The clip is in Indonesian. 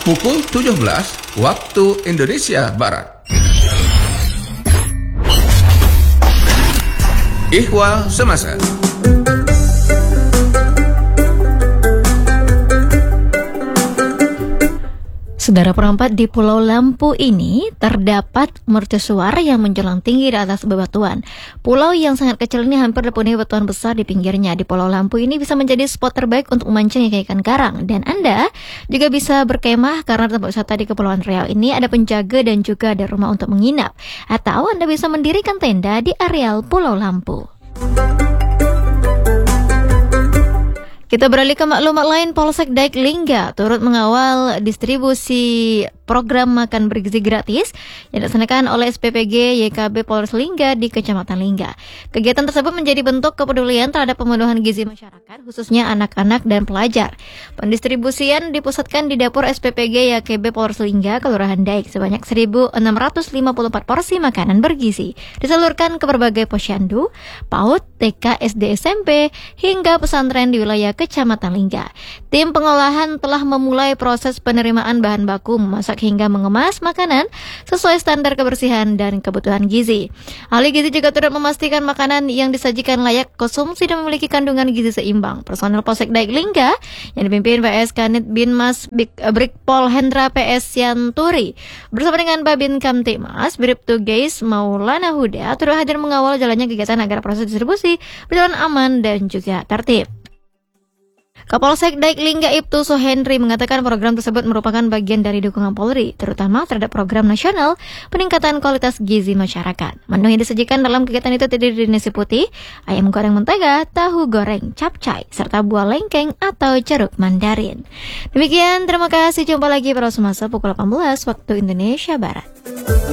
pukul 17 waktu Indonesia Barat. Ihwal Semasa. Saudara perempat, di Pulau Lampu ini terdapat mercusuar yang menjulang tinggi di atas bebatuan. Pulau yang sangat kecil ini hampir dipenuhi bebatuan besar di pinggirnya. Di Pulau Lampu ini bisa menjadi spot terbaik untuk memancing ikan karang. Dan Anda juga bisa berkemah karena tempat wisata di Kepulauan Riau ini ada penjaga dan juga ada rumah untuk menginap. Atau Anda bisa mendirikan tenda di areal Pulau Lampu. Kita beralih ke maklumat lain. Polsek Daik Lingga turut mengawal distribusi program makan bergizi gratis yang dilaksanakan oleh SPPG YKB Polres Lingga di Kecamatan Lingga. Kegiatan tersebut menjadi bentuk kepedulian terhadap pemenuhan gizi masyarakat, khususnya anak-anak dan pelajar. Pendistribusian dipusatkan di dapur SPPG YKB Polres Lingga, Kelurahan Daik, sebanyak 1.654 porsi makanan bergizi disalurkan ke berbagai posyandu, PAUD, TK, SD, SMP, hingga pesantren di wilayah Kecamatan Lingga. Tim pengolahan telah memulai proses penerimaan bahan baku, memasak hingga mengemas makanan sesuai standar kebersihan dan kebutuhan gizi. Ahli gizi juga turut memastikan makanan yang disajikan layak konsumsi dan memiliki kandungan gizi seimbang. Personel Polsek Daik Lingga yang dipimpin PS Kanit Binmas Brigpol Hendra PS Yanturi bersama dengan Babin Kamtimas Bribtu Geis Maulana Huda turut hadir mengawal jalannya kegiatan agar proses distribusi berjalan aman dan juga tertib. Kapolsek Daik Lingga Ibtu Sohendri mengatakan program tersebut merupakan bagian dari dukungan Polri, terutama terhadap program nasional peningkatan kualitas gizi masyarakat. Menu yang disajikan dalam kegiatan itu terdiri dari nasi putih, ayam goreng mentega, tahu goreng, capcay, serta buah lengkeng atau jeruk mandarin. Demikian, terima kasih. Jumpa lagi pada semasa pukul 18 waktu Indonesia Barat.